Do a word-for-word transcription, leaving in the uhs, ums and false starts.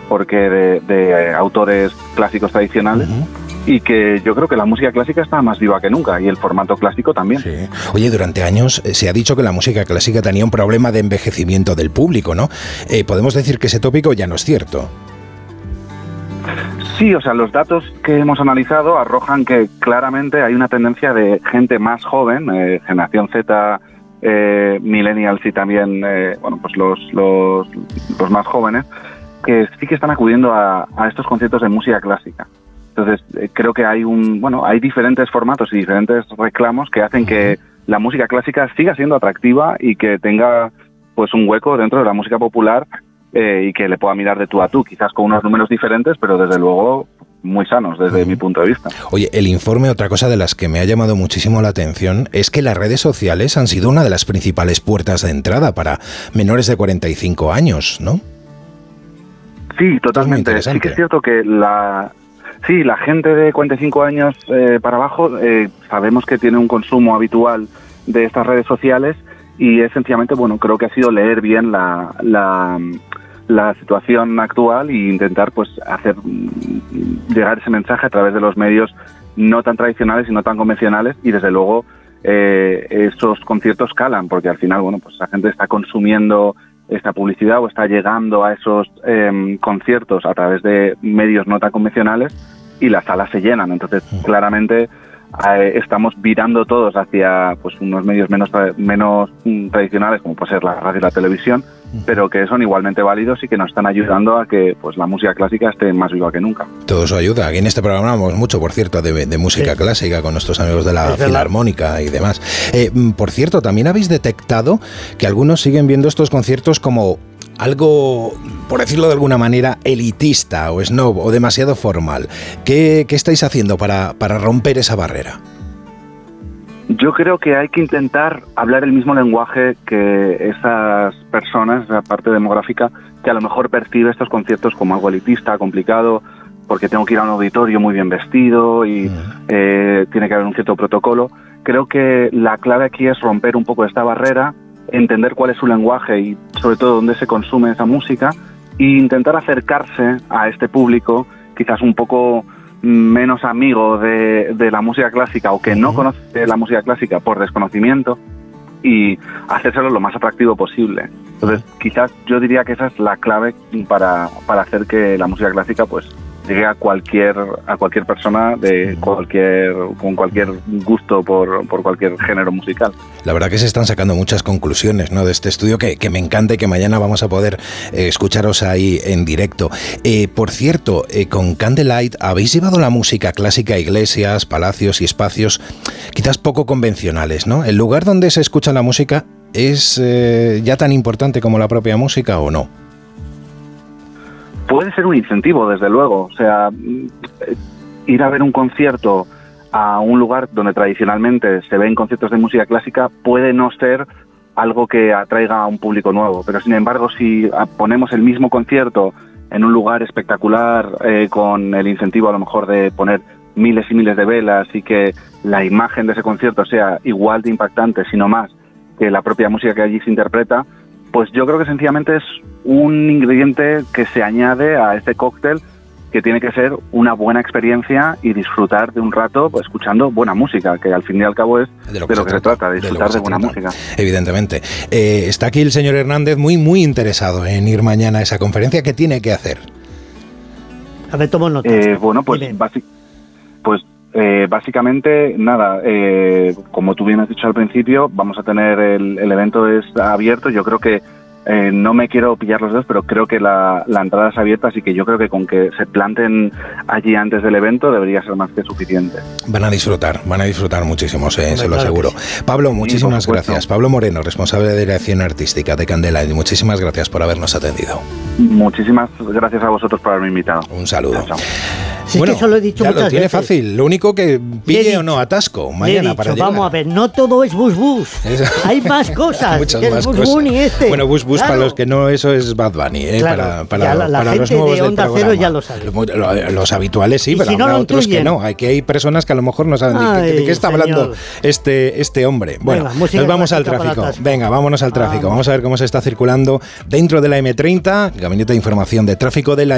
porque de, de autores clásicos tradicionales. Uh-huh. Y que yo creo que la música clásica está más viva que nunca, y el formato clásico también. Sí. Oye, durante años eh, se ha dicho que la música clásica tenía un problema de envejecimiento del público, ¿no? Eh, ¿Podemos decir que ese tópico ya no es cierto? Sí, o sea, los datos que hemos analizado arrojan que claramente hay una tendencia de gente más joven, eh, generación Z, eh, millennials y también, eh, bueno, pues los, los, los más jóvenes, que sí que están acudiendo a, a estos conciertos de música clásica. Entonces, eh, creo que hay un, bueno, hay diferentes formatos y diferentes reclamos que hacen que la música clásica siga siendo atractiva y que tenga, pues, un hueco dentro de la música popular, eh, y que le pueda mirar de tú a tú, quizás con unos números diferentes, pero desde luego muy sanos desde uh-huh. mi punto de vista. Oye, el informe, otra cosa de las que me ha llamado muchísimo la atención es que las redes sociales han sido una de las principales puertas de entrada para menores de cuarenta y cinco años, ¿no? Sí, totalmente. Sí que es cierto que la... Sí, la gente de cuarenta y cinco años eh, para abajo eh, sabemos que tiene un consumo habitual de estas redes sociales y es sencillamente, bueno, creo que ha sido leer bien la, la, la situación actual e intentar pues hacer llegar ese mensaje a través de los medios no tan tradicionales y no tan convencionales, y desde luego eh, esos conciertos calan porque al final, bueno, pues la gente está consumiendo esta publicidad o está llegando a esos eh, conciertos a través de medios no tan convencionales y las salas se llenan. Entonces, claramente eh, estamos virando todos hacia pues unos medios menos menos mm, tradicionales, como puede ser la radio y la televisión, pero que son igualmente válidos y que nos están ayudando a que pues la música clásica esté más viva que nunca. Todo eso ayuda. Aquí en este programa hablamos mucho, por cierto, de, de música sí. clásica con nuestros amigos de la es Filarmónica verdad. Y demás. Eh, por cierto, también habéis detectado que algunos siguen viendo estos conciertos como algo, por decirlo de alguna manera, elitista o snob o demasiado formal. ¿Qué, qué estáis haciendo para, para romper esa barrera? Yo creo que hay que intentar hablar el mismo lenguaje que esas personas, esa parte demográfica, que a lo mejor percibe estos conciertos como algo elitista, complicado, porque tengo que ir a un auditorio muy bien vestido y eh, tiene que haber un cierto protocolo. Creo que la clave aquí es romper un poco esta barrera, entender cuál es su lenguaje y sobre todo dónde se consume esa música e intentar acercarse a este público quizás un poco menos amigo de, de la música clásica o que no conoce la música clásica por desconocimiento y hacérselo lo más atractivo posible. Entonces, quizás yo diría que esa es la clave para, para hacer que la música clásica pues llegue a cualquier a cualquier persona de cualquier con cualquier gusto por, por cualquier género musical. La verdad que se están sacando muchas conclusiones, ¿no?, de este estudio que, que me encanta y que mañana vamos a poder eh, escucharos ahí en directo. Eh, por cierto, eh, con Candlelight habéis llevado la música clásica a iglesias, palacios y espacios quizás poco convencionales, ¿no? ¿El lugar donde se escucha la música es eh, ya tan importante como la propia música o no? Puede ser un incentivo, desde luego. O sea, ir a ver un concierto a un lugar donde tradicionalmente se ven conciertos de música clásica puede no ser algo que atraiga a un público nuevo. Pero, sin embargo, si ponemos el mismo concierto en un lugar espectacular, eh, con el incentivo a lo mejor de poner miles y miles de velas y que la imagen de ese concierto sea igual de impactante, sino más, que la propia música que allí se interpreta, pues yo creo que sencillamente es un ingrediente que se añade a este cóctel que tiene que ser una buena experiencia y disfrutar de un rato pues, escuchando buena música, que al fin y al cabo es de lo que, de lo que se, se trata, trata de disfrutar de, de buena trata. música. Evidentemente. Eh, está aquí el señor Hernández muy, muy interesado en ir mañana a esa conferencia. ¿Qué tiene que hacer? A ver, tomo nota. Eh, bueno, pues, basi- pues eh, básicamente, nada, eh, como tú bien has dicho al principio, vamos a tener el, el evento es abierto. Yo creo que Eh, no me quiero pillar los dedos, pero creo que la, la entrada es abierta, así que yo creo que con que se planten allí antes del evento debería ser más que suficiente. Van a disfrutar, van a disfrutar muchísimo, se, se lo aseguro. Pablo, muchísimas sí, gracias. Pablo Moreno, responsable de dirección artística de Candlelight, muchísimas gracias por habernos atendido. Muchísimas gracias a vosotros por haberme invitado. Un saludo. Chao, chao. Sí, bueno, es que eso lo he dicho ya muchas lo tiene veces. fácil, lo único que pille dicho, o no atasco mañana dicho, para llegar. Vamos a ver, no todo es bus bus. Hay más cosas. Muchas que más el bus cosas. Bunny este. Bueno, bus bus claro. para los que no, eso es Bad Bunny, ¿eh? Claro, para, para, ya la, la para gente los nuevos de Onda del Cero programa. ya lo sabe. Los, los habituales sí, y pero si no habrá lo otros intuyen. que no. Aquí hay personas que a lo mejor no saben Ay, de, qué, de qué está señor. hablando este, este hombre. Bueno, Venga, nos vamos al tráfico. Venga, vámonos al tráfico. Ah, vamos a ver cómo se está circulando dentro de la eme treinta, Gabinete de Información de Tráfico de la